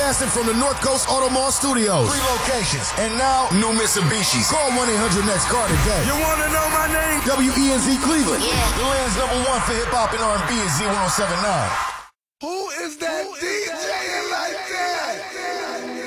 Broadcasting from the North Coast Auto Mall Studios. 3 locations. And now, new Mitsubishis. Call 1-800-NEXT-CAR today. You want to know my name? WENZ Cleveland. Yeah. The land's #1 for hip-hop and R&B is Z1079. Who is that D?